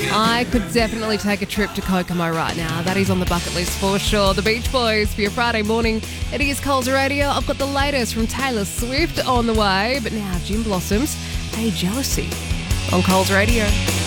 I could definitely take a trip to Kokomo right now. That is on the bucket list for sure. The Beach Boys for your Friday morning. It is Coles Radio. I've got the latest from Taylor Swift on the way. But now Jim Blossoms, Hey Jealousy on Coles Radio.